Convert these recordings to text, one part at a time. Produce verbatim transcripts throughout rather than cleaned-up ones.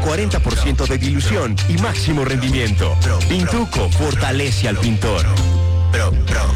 cuarenta por ciento de dilución y máximo rendimiento. Pintuco fortalece al pintor. Pro, pro, pro,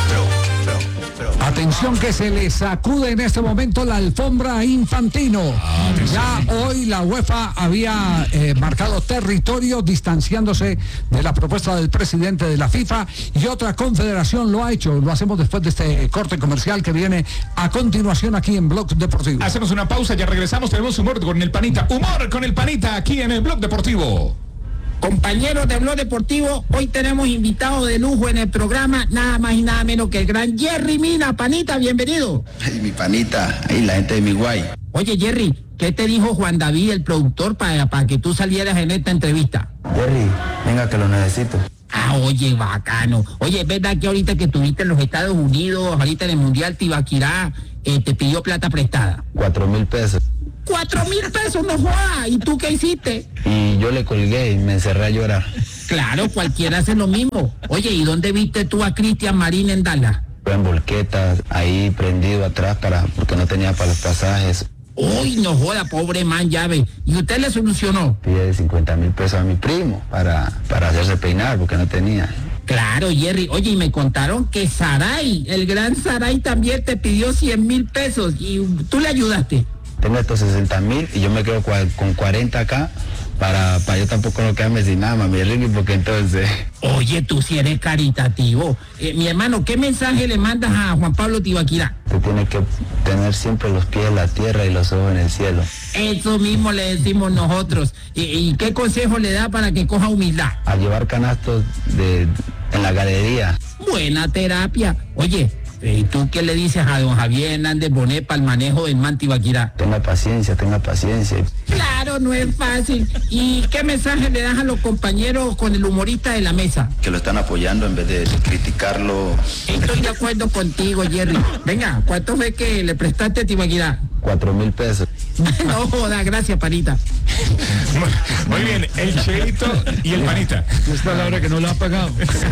pro, pro. Atención que se le sacude en este momento la alfombra a Infantino. Ah, ya sí. Hoy la UEFA había eh, marcado territorio distanciándose de la propuesta del presidente de la FIFA y otra confederación lo ha hecho. Lo hacemos después de este corte comercial que viene a continuación aquí en Blog Deportivo. Hacemos una pausa, ya regresamos, tenemos humor con el Panita. Humor con el Panita aquí en el Blog Deportivo. Compañeros de Blog Deportivo, hoy tenemos invitado de lujo en el programa, nada más y nada menos que el gran Jerry Mina. Panita, bienvenido. Ay, mi panita, ahí la gente de mi guay. Oye, Jerry, ¿qué te dijo Juan David, el productor, para, para que tú salieras en esta entrevista? Jerry, venga que lo necesito. Ah, oye, bacano. Oye, ¿es verdad que ahorita que estuviste en los Estados Unidos, ahorita en el Mundial Tibaquirá, eh, te pidió plata prestada? Cuatro mil pesos. Cuatro mil pesos, no jodas. ¿Y tú qué hiciste? Y yo le colgué y me encerré a llorar. Claro, cualquiera hace lo mismo. Oye, ¿y dónde viste tú a Cristian Marín en Dallas? En volquetas, ahí prendido atrás para porque no tenía para los pasajes. Uy, no joda, pobre man, llave. ¿Y usted le solucionó? Pide cincuenta mil pesos a mi primo para, para hacerse peinar porque no tenía. Claro, Jerry. Oye, y me contaron que Saray, el gran Saray, también te pidió cien mil pesos y tú le ayudaste. Tengo estos sesenta mil y yo me quedo con cuarenta acá para, para yo tampoco no quedarme sin nada, mami Ricky, porque entonces... Oye, tú sí eres caritativo. Eh, mi hermano, ¿qué mensaje le mandas a Juan Pablo Tibaquirá? Tú tienes que tener siempre los pies en la tierra y los ojos en el cielo. Eso mismo le decimos nosotros. ¿Y, y qué consejo le da para que coja humildad? A llevar canastos de, en la galería. Buena terapia. Oye, ¿y tú qué le dices a don Javier Hernández Bonet para el manejo del man Tibaquirá? Tenga paciencia, tenga paciencia. Claro, no es fácil. ¿Y qué mensaje le das a los compañeros con el humorista de la mesa? Que lo están apoyando en vez de criticarlo. Estoy de acuerdo contigo, Jerry. Venga, ¿cuánto fue que le prestaste a Tibaquirá? Cuatro mil pesos. No joda, gracias, Panita. Muy bien, el Cheito y el Panita. Esta es la hora que no lo ha pagado.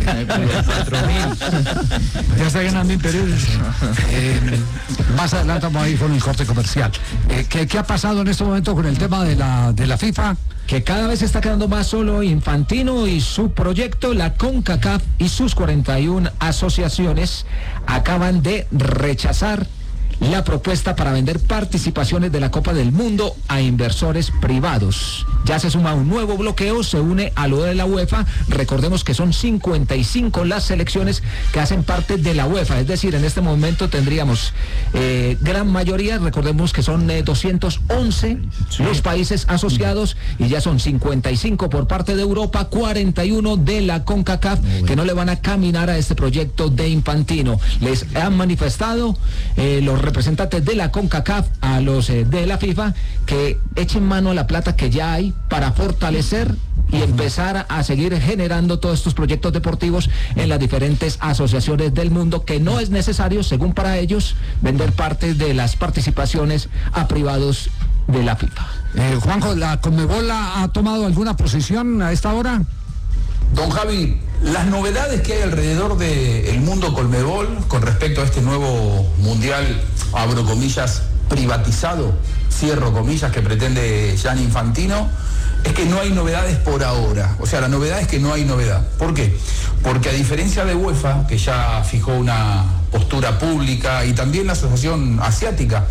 Ya está ganando intereses. Eh, más adelante vamos a ir con el corte comercial. Eh, ¿qué, ¿Qué ha pasado en este momento con el tema de la, de la FIFA? Que cada vez está quedando más solo Infantino y su proyecto. La CONCACAF y sus cuarenta y una asociaciones acaban de rechazar la propuesta para vender participaciones de la Copa del Mundo a inversores privados. Ya se suma un nuevo bloqueo, se une a lo de la UEFA. Recordemos que son cincuenta y cinco las selecciones que hacen parte de la UEFA, es decir, en este momento tendríamos eh, gran mayoría, recordemos que son eh, doscientos once sí. los países asociados y ya son cincuenta y cinco por parte de Europa, cuarenta y uno de la CONCACAF, bueno. que no le van a caminar a este proyecto de Infantino. Les han manifestado eh, los representantes de la CONCACAF a los eh, de la FIFA que echen mano a la plata que ya hay para fortalecer y empezar a seguir generando todos estos proyectos deportivos en las diferentes asociaciones del mundo, que no es necesario, según para ellos, vender parte de las participaciones a privados de la FIFA. Eh, Juanjo, ¿la Conmebol ha tomado alguna posición a esta hora? Don Javi, las novedades que hay alrededor del mundo Conmebol con respecto a este nuevo mundial, abro comillas, privatizado, cierro comillas, que pretende Gianni Infantino, es que no hay novedades por ahora. O sea, la novedad es que no hay novedad. ¿Por qué? Porque a diferencia de UEFA, que ya fijó una postura pública, y también la Asociación Asiática,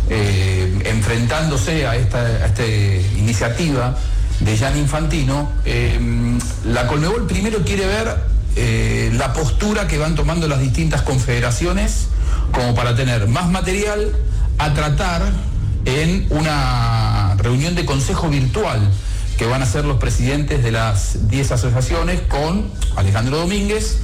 eh, enfrentándose a esta, a esta iniciativa de Gianni Infantino, eh, la Conmebol primero quiere ver eh, la postura que van tomando las distintas confederaciones como para tener más material a tratar en una reunión de consejo virtual que van a ser los presidentes de las diez asociaciones con Alejandro Domínguez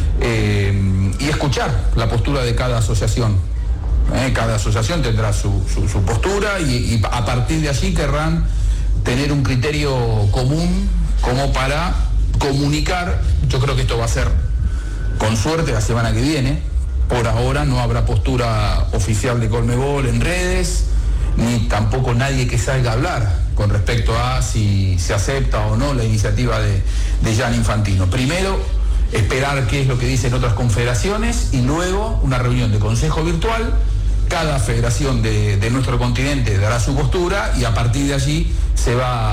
eh, y escuchar la postura de cada asociación. Eh, cada asociación tendrá su, su, su postura y, y a partir de allí querrán tener un criterio común como para comunicar. Yo creo que esto va a ser con suerte la semana que viene. Por ahora no habrá postura oficial de Conmebol en redes, ni tampoco nadie que salga a hablar con respecto a si se acepta o no la iniciativa de, de Gianni Infantino. Primero, esperar qué es lo que dicen otras confederaciones y luego una reunión de consejo virtual. Cada federación de, de nuestro continente dará su postura y a partir de allí se va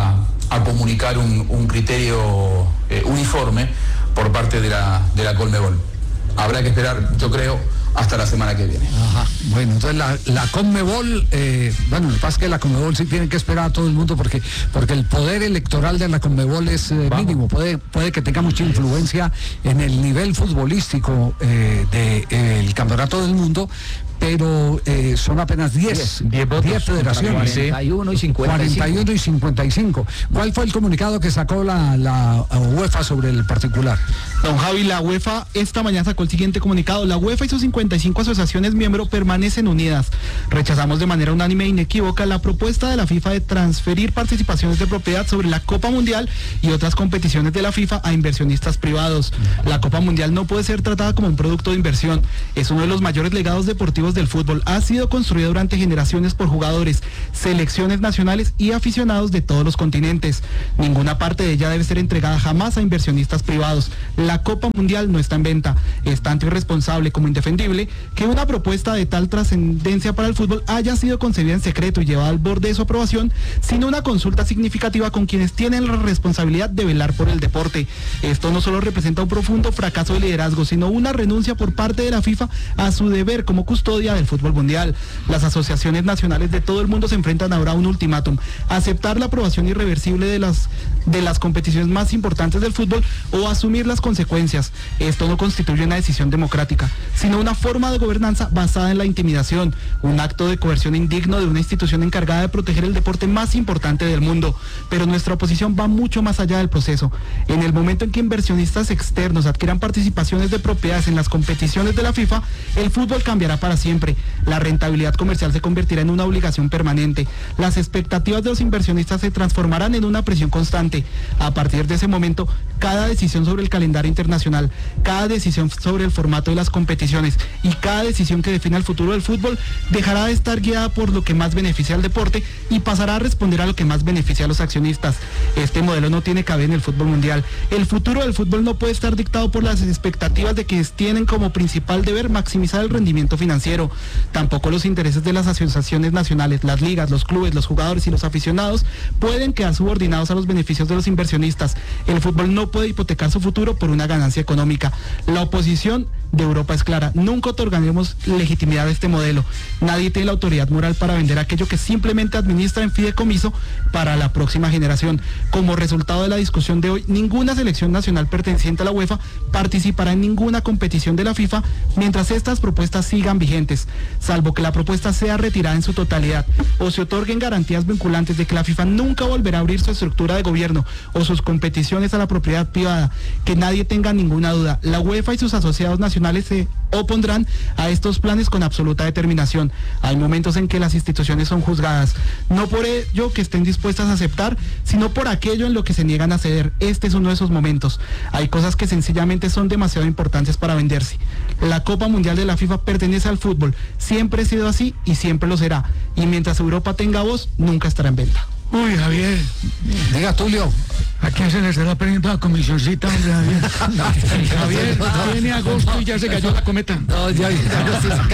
a comunicar un, un criterio eh, uniforme por parte de la, de la Conmebol. Habrá que esperar, yo creo, hasta la semana que viene. Ajá. Bueno, entonces la, la Conmebol, eh, bueno, lo que pasa es que la Conmebol sí tiene que esperar a todo el mundo porque, porque el poder electoral de la Conmebol es eh, mínimo, puede, puede que tenga mucha influencia en el nivel futbolístico eh, del campeonato del mundo, pero eh, son apenas diez federaciones. cuarenta y uno y cincuenta y cinco. cuarenta y uno y cincuenta y cinco. ¿Cuál fue el comunicado que sacó la, la UEFA sobre el particular? Don Javi, la UEFA esta mañana sacó el siguiente comunicado. La UEFA y sus cincuenta y cinco asociaciones miembros permanecen unidas. Rechazamos de manera unánime e inequívoca la propuesta de la FIFA de transferir participaciones de propiedad sobre la Copa Mundial y otras competiciones de la FIFA a inversionistas privados. La Copa Mundial no puede ser tratada como un producto de inversión. Es uno de los mayores legados deportivos del fútbol. Ha sido construido durante generaciones por jugadores, selecciones nacionales y aficionados de todos los continentes. Ninguna parte de ella debe ser entregada jamás a inversionistas privados. La Copa Mundial no está en venta. Es tanto irresponsable como indefendible que una propuesta de tal trascendencia para el fútbol haya sido concebida en secreto y llevada al borde de su aprobación sin una consulta significativa con quienes tienen la responsabilidad de velar por el deporte. Esto no solo representa un profundo fracaso de liderazgo, sino una renuncia por parte de la FIFA a su deber como custodia del fútbol mundial. Las asociaciones nacionales de todo el mundo se enfrentan ahora a un ultimátum: aceptar la aprobación irreversible de las de las competiciones más importantes del fútbol o asumir las consecuencias. Esto no constituye una decisión democrática, sino una forma de gobernanza basada en la intimidación, un acto de coerción indigno de una institución encargada de proteger el deporte más importante del mundo. Pero nuestra oposición va mucho más allá del proceso. En el momento en que inversionistas externos adquieran participaciones de propiedades en las competiciones de la FIFA, el fútbol cambiará para siempre. La rentabilidad comercial se convertirá en una obligación permanente. Las expectativas de los inversionistas se transformarán en una presión constante. A partir de ese momento, cada decisión sobre el calendario internacional, cada decisión sobre el formato de las competiciones y cada decisión que define el futuro del fútbol dejará de estar guiada por lo que más beneficia al deporte y pasará a responder a lo que más beneficia a los accionistas. Este modelo no tiene cabida en el fútbol mundial. El futuro del fútbol no puede estar dictado por las expectativas de quienes tienen como principal deber maximizar el rendimiento financiero. Tampoco los intereses de las asociaciones nacionales, las ligas, los clubes, los jugadores y los aficionados pueden quedar subordinados a los beneficios de los inversionistas. El fútbol no puede hipotecar su futuro por una ganancia económica. La oposición de Europa es clara: nunca otorgaremos legitimidad a este modelo. Nadie tiene la autoridad moral para vender aquello que simplemente administra en fideicomiso para la próxima generación. Como resultado de la discusión de hoy, ninguna selección nacional perteneciente a la UEFA participará en ninguna competición de la FIFA mientras estas propuestas sigan vigentes, salvo que la propuesta sea retirada en su totalidad o se otorguen garantías vinculantes de que la FIFA nunca volverá a abrir su estructura de gobierno o sus competiciones a la propiedad privada. Que nadie tenga ninguna duda, la UEFA y sus asociados nacionales se opondrán a estos planes con absoluta determinación. Hay momentos en que las instituciones son juzgadas, no por ello que estén dispuestas a aceptar, sino por aquello en lo que se niegan a ceder. Este es uno de esos momentos. Hay cosas que sencillamente son demasiado importantes para venderse. La Copa Mundial de la FIFA pertenece al fútbol, siempre ha sido así y siempre lo será. Y mientras Europa tenga voz, nunca estará en venta. Uy, Javier. Diga, Tulio. ¿A quién se le estará poniendo la comisioncita, hombre, Javier? Javier, viene agosto y ya se cayó la cometa. No, ya, ya no se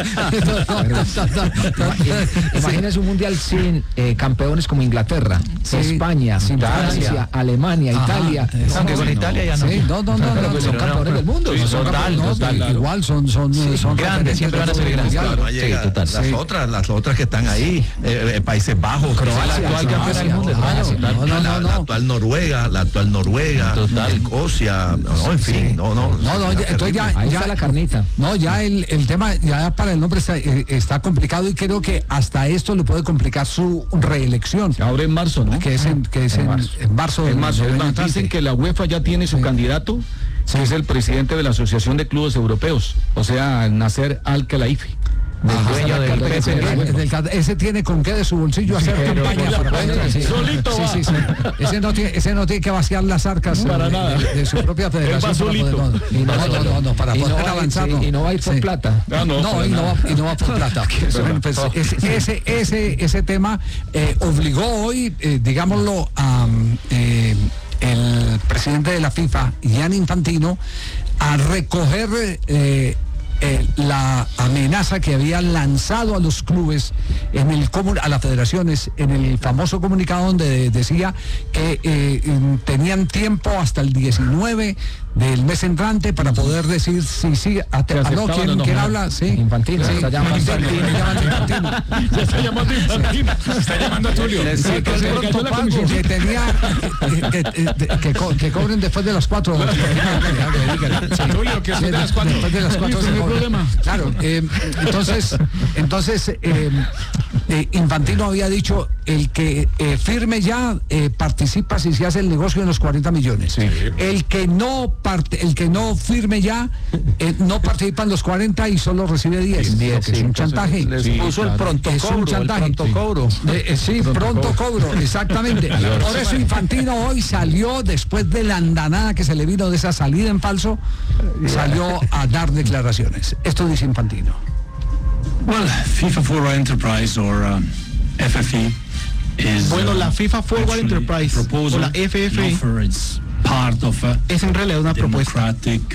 cayó. Imagínese un mundial sin eh, campeones como Inglaterra, sí, España, Francia, Alemania, ajá, Italia. Aunque con Italia ya no. Sí, no, no, no, no, no, son campeones del mundo. Sí, son total, no, total, claro. Igual son, son, sí, son grandes, siempre van a ser grandes. Claro, sí, total. Las sí. otras, las otras que están ahí, eh, Países Bajos, Croacia, la actual campeona del mundo, no, no, no, la actual Noruega, la actual Noruega, Escocia, no, en fin, no, no. No, no, entonces ya, ahí ya está la carnita. No, ya el, el tema, ya para el nombre está, está complicado y creo que hasta esto le puede complicar su reelección. Ahora en marzo, ¿no? Que es en, que es en, en marzo. En marzo. En marzo. Del Más, dicen que la UEFA ya tiene su sí. candidato, sí. que es el presidente de la Asociación de Clubes Europeos, o sea, Nasser Al-Khelaifi. Del Ajá, dueño del P S G. Ese tiene con qué de su bolsillo hacer sí, campaña. Para bueno, sí, solito sí, sí, sí. Ese, no tiene, ese no tiene que vaciar las arcas para de, nada. De, de su propia federación. Para poder, no, y no, no, no, no, para y poder no va, avanzar. Sí, no. Y no va a ir por sí. plata. No, no, no, y, no va, y no va por plata. Bueno, pues, ese, ese, ese, ese tema eh, obligó hoy, eh, digámoslo, a eh, el presidente de la FIFA, Gianni Infantino, a recoger eh, eh, la amenaza que había lanzado a los clubes, en el a las federaciones, en el famoso comunicado donde decía que eh, tenían tiempo hasta el diecinueve del mes entrante para poder decir si sí, hasta aló, ¿quién, no, ¿quién no, habla? Sí. Infantino, Sí. está llamando Infantino, Infantino. ya está llamando Infantino. Está llamando a Tulio. Sí, que, que, que tenía que, que, que, co que cobren después de las cuatro. Tulio, que son de las cuatro. Después de las cuatro se cobra. Claro, eh, entonces, entonces eh, eh, Infantino había dicho, el que eh, firme ya eh, participa si se hace el negocio en los cuarenta millones. Sí. El que no parte, el que no firme ya eh, no participa en los cuarenta y solo recibe diez. diez sí, es un chantaje. Les sí, puso claro. el pronto es cobro, un chantaje. el pronto cobro. Eh, eh, sí, pronto, pronto cobro. cobro, exactamente. Por eso Infantino hoy salió, después de la andanada que se le vino de esa salida en falso, salió a dar declaraciones. Esto dice Infantino. Well, FIFA Forward Enterprise or um, F F E is, bueno, la FIFA Forward Enterprise o la F F E part of a es en realidad una propuesta